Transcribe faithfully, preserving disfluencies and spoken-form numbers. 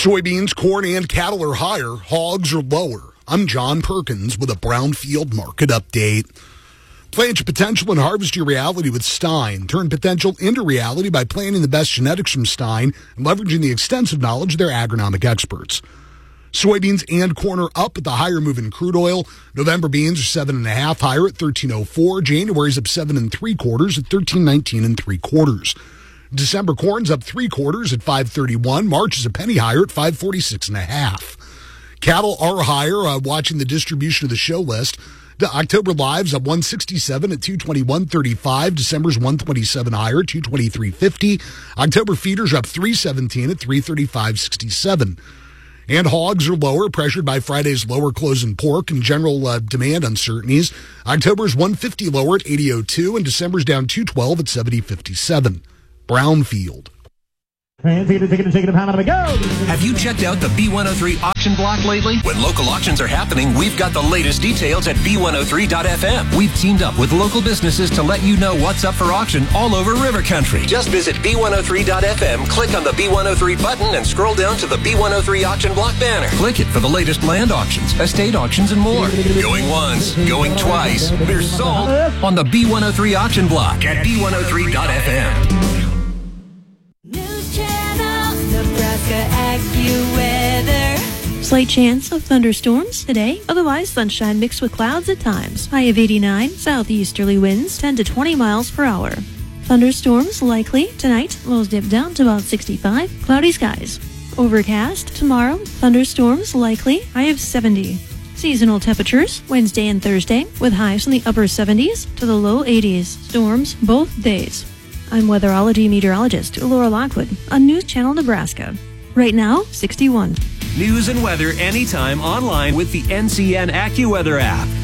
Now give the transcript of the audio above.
Soybeans, corn, and cattle are higher. Hogs are lower. I'm John Perkins with a Brownfield market update. Plant your potential and harvest your reality with Stein. Turn potential into reality by planting the best genetics from Stein and leveraging the extensive knowledge of their agronomic experts. Soybeans and corn are up at the higher move in crude oil. November beans are seven and a half higher at thirteen oh four. January's up seven and three quarters at thirteen nineteen and three quarters. December corn's up three quarters at five thirty-one. March is a penny higher at five forty-six and a half. Cattle are higher. Uh, watching the distribution of the show list. The October live's up one sixty-seven at two twenty-one thirty-five. December's one twenty-seven higher, two twenty-three fifty. October feeders are up three seventeen at three thirty-five sixty-seven. And hogs are lower, pressured by Friday's lower close in pork and general uh, demand uncertainties. October's one fifty lower at eighty oh two, and December's down two twelve at seventy fifty-seven. Brownfield. Have you checked out the B one oh three auction block lately? When local auctions are happening, we've got the latest details at B one oh three dot F M. We've teamed up with local businesses to let you know what's up for auction all over River Country. Just visit B one oh three dot F M, click on the B one oh three button, and scroll down to the B one oh three auction block banner. Click it for the latest land auctions, estate auctions, and more. Going once, going twice. They're sold on the B one oh three auction block at B one oh three dot F M. AccuWeather. Slight chance of thunderstorms today, otherwise sunshine mixed with clouds at times. High of eighty-nine, southeasterly winds ten to twenty miles per hour. Thunderstorms likely tonight, lows dip down to about sixty-five, cloudy skies. Overcast tomorrow, thunderstorms likely, high of seventy. Seasonal temperatures Wednesday and Thursday with highs in the upper seventies to the low eighties. Storms both days. I'm weatherology meteorologist Laura Lockwood on News Channel Nebraska. Right now, sixty-one. News and weather anytime online with the N C N AccuWeather app.